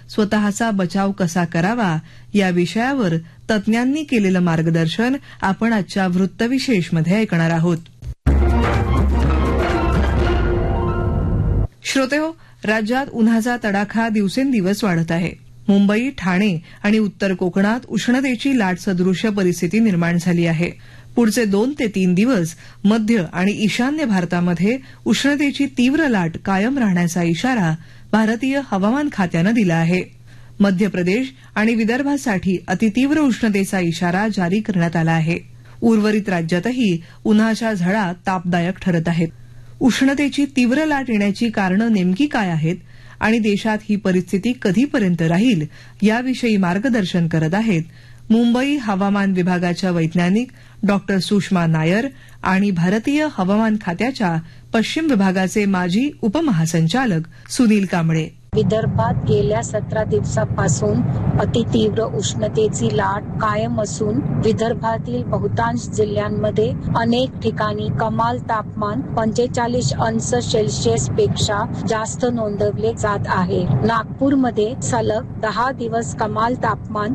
स्वतःचा बचाव कसा करावा या विषयावर तज्ज्ञांनी केलेलं मार्गदर्शन आपण आजच्या वृत्तविशेषमध्ये ऐकणार आहोत. श्रोतेहो, राज्यात उन्हाचा तडाखा दिवसेंदिवस वाढत आहे. मुंबई, ठाणे आणि उत्तर कोकणात उष्णतेची लाट सदृश्य परिस्थिती निर्माण झाली आहे. पुढचे 2 ते 3 दिवस मध्य आणि ईशान्य भारतामध्ये उष्णतेची तीव्र लाट कायम राहण्याचा इशारा भारतीय हवामान खात्यानं दिला आहे. मध्य प्रदेश आणि विदर्भासाठी अतितीव्र उष्णतेचा इशारा जारी करण्यात आला आहे. उर्वरित राज्यातही उन्हाच्या झळा तापदायक ठरत आहेत. उष्णतेची तीव्र लाट येण्याची कारणं नेमकी काय आहेत आणि देशात ही परिस्थिती कधीपर्यंत राहील याविषयी मार्गदर्शन करत आहेत मुंबई हवामान विभागाच्या वैज्ञानिक डॉक्टर सुषमा नायर आणि भारतीय हवामान खात्याच्या पश्चिम विभागाचे माजी उपमहासंचालक सुनील कांबळे. विदर्भात गेल्या 17 दिवसापासून अतितीव्र उष्णतेची लाट कायम असून विदर्भातील बहुतांश जिल्ह्यांमध्ये अनेक ठिकाणी कमाल तापमान 45 अंश सेल्सिअस पेक्षा जास्त नोंदवले जात आहे. नागपूरमध्ये सलग 10 दिवस कमाल तापमान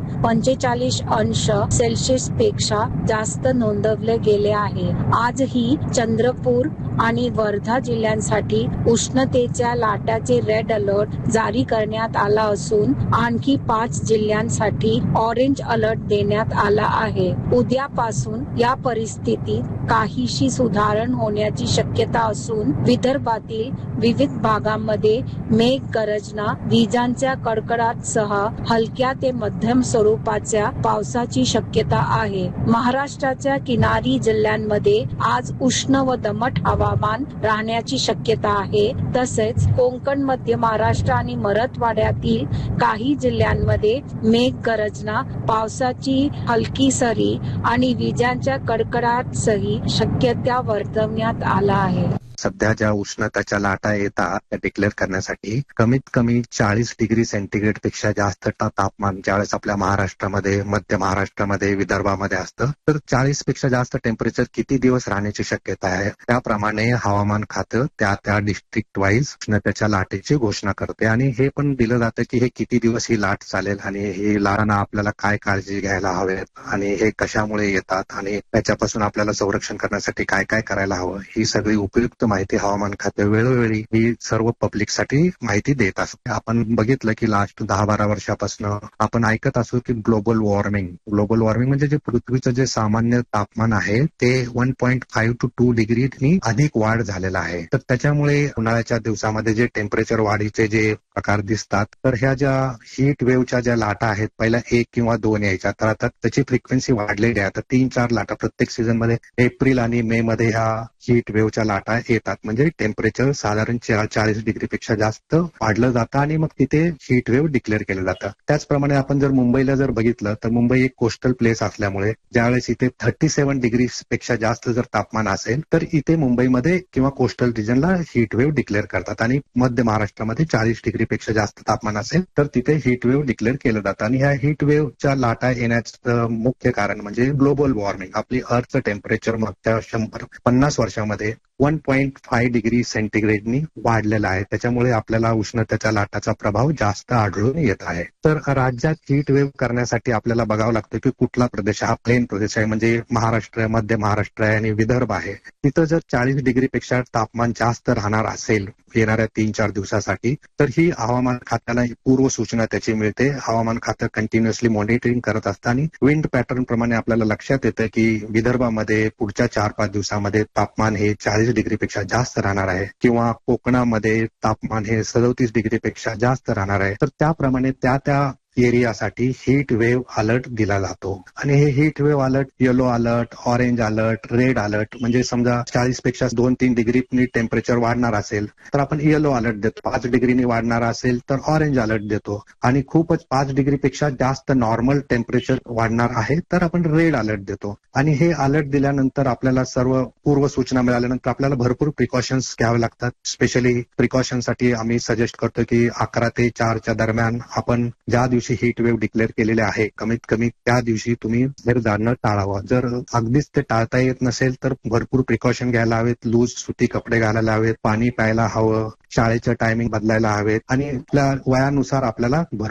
45 अंश सेल्सिअस पेक्षा जास्त नोंदवले गेले आहे. आजही चंद्रपूर आणि वर्धा जिल्ह्यांसाठी उष्णतेच्या लाटाचे रेड अलर्ट जारी करण्यात आला असून आणखी 5 जिल्ह्यांसाठी ऑरेंज अलर्ट देण्यात आला आहे. उद्यापासून या परिस्थितीत काहीशी सुधारणा होण्याची शक्यता असून विदर्भातील विविध भागांमध्ये मेघगर्जना, विजांच्या कडकडाटासह हलक्या ते मध्यम स्वरूपाच्या पावसाची शक्यता आहे. महाराष्ट्राच्या किनारी जिल्ह्यांमध्ये आज उष्ण व दमट हवामान राहण्याची शक्यता आहे. तसेच कोकण, मध्य महाराष्ट्र आणि मराठवाड्यातील काही जिल्ह्यांमध्ये मेघगर्जना, पावसाची हलकी सरी आणि विजांच्या कडकडाटासह शक्यता वर्तवण्यात आला आहे. सध्या ज्या उष्णतेच्या लाटा येतात त्या डिक्लेअर करण्यासाठी कमीत कमी 40 डिग्री सेंटीग्रेड पेक्षा जास्त तापमान ज्यावेळेस आपल्या महाराष्ट्रामध्ये, मध्य महाराष्ट्रामध्ये, विदर्भामध्ये असतं तर 40 पेक्षा जास्त टेम्परेचर किती दिवस राहण्याची शक्यता आहे त्याप्रमाणे हवामान खातं त्या डिस्ट्रिक्ट वाईज उष्णतेच्या लाटेची घोषणा करते आणि हे पण दिलं जातं की हे किती दिवस ही लाट चालेल आणि ही लाटांना आपल्याला काय काळजी घ्यायला हवेत आणि हे कशामुळे येतात आणि त्याच्यापासून आपल्याला संरक्षण करण्यासाठी काय काय करायला हवं ही सगळी उपयुक्त माहिती हवामान खाते वेळोवेळी ही सर्व पब्लिकसाठी माहिती देत असते. आपण बघितलं की लास्ट 10-12 वर्षापासून आपण ऐकत असू की ग्लोबल वॉर्मिंग म्हणजे जे पृथ्वीचं जे सामान्य तापमान आहे ते 1.5 to 2 डिग्रीनी अधिक वाढ झालेला आहे. तर त्याच्यामुळे उन्हाळ्याच्या दिवसामध्ये जे टेम्परेचर वाढीचे जे प्रकार दिसतात तर ह्या ज्या हीट वेव्हच्या ज्या लाटा आहेत पहिल्या 1 किंवा 2 यायच्या तर आता त्याची फ्रिक्वेन्सी वाढलेली आहे. आता 3-4 लाटा प्रत्येक सीझनमध्ये एप्रिल आणि मे मध्ये ह्या हीट वेव्हच्या लाटा येतात म्हणजे टेम्परेचर साधारण 40 डिग्रीपेक्षा जास्त वाढलं जातं आणि मग तिथे हीट वेव्ह डिक्लेअर केलं जातं. त्याचप्रमाणे आपण जर मुंबईला जर बघितलं तर मुंबई एक कोस्टल प्लेस असल्यामुळे ज्यावेळेस इथे 37 डिग्री पेक्षा जास्त जर तापमान असेल तर इथे मुंबईमध्ये किंवा कोस्टल रिजनला हीट वेव्ह डिक्लेअर करतात आणि मध्य महाराष्ट्रामध्ये 40 डिग्रीपेक्षा जास्त तापमान असेल तर तिथे हीट वेव्ह डिक्लेअर केलं जातं. आणि ह्या हीट वेव्हच्या लाटा येण्याचं मुख्य कारण म्हणजे ग्लोबल वॉर्मिंग. आपली अर्थचं टेम्परेचर मागच्या 150 वर्षामध्ये 1.5 डिग्री सेंटीग्रेडनी वाढलेला आहे. त्याच्यामुळे आपल्याला उष्णतेच्या लाटाचा प्रभाव जास्त आढळून येत आहे. तर राज्यात हीट वेव्ह करण्यासाठी आपल्याला बघावं लागतं की कुठला प्रदेश हा प्लेन प्रदेश आहे म्हणजे महाराष्ट्र, मध्य महाराष्ट्र आहे आणि विदर्भ आहे. तिथं जर 40 डिग्रीपेक्षा तापमान जास्त राहणार असेल येणाऱ्या 3-4 दिवसासाठी तर ही हवामान खात्याला पूर्व सूचना त्याची मिळते. हवामान खातं कंटिन्युअसली मॉनिटरिंग करत असतं आणि विंड पॅटर्न प्रमाणे आपल्याला लक्षात येतं की विदर्भामध्ये पुढच्या 4-5 दिवसामध्ये तापमान हे 40 डिग्रीपेक्षा जास्त राहणार आहे किंवा कोकणामध्ये तापमान हे 37 डिग्रीपेक्षा जास्त राहणार आहे. तर त्याप्रमाणे त्या एरियासाठी हीट वेव्ह अलर्ट दिला जातो आणि हे heat wave alert yellow alert, orange alert, red alert म्हणजे समजा 40 पेक्षा 2-3 डिग्रीनी टेम्परेचर वाढणार असेल तर आपण येलो अलर्ट देतो. 5 डिग्रीनी वाढणार असेल तर ऑरेंज अलर्ट देतो आणि खूपच 5 डिग्रीपेक्षा जास्त नॉर्मल टेम्परेचर वाढणार आहे तर आपण रेड अलर्ट देतो. आणि हे अलर्ट दिल्यानंतर आपल्याला सर्व पूर्व सूचना मिळाल्यानंतर आपल्याला भरपूर प्रिकॉशन्स घ्यावे लागतात. स्पेशली प्रिकॉशनसाठी आम्ही सजेस्ट करतो की 11 ते 4च्या दरम्यान आपण ज्या दिवशी हीट वेव्ह डिक्लेअर केलेले आहे कमीत कमी त्या दिवशी तुम्ही बाहेर जाणं टाळावं. जर अगदीच ते टाळता येत नसेल तर भरपूर प्रिकॉशन घ्यायला हवेत. लूज सुती कपडे घालायला हवेत, पाणी प्यायला हवं, शाळेचं टायमिंग बदलायला हवेत आणि आपल्या वयानुसार आपल्याला भरपूर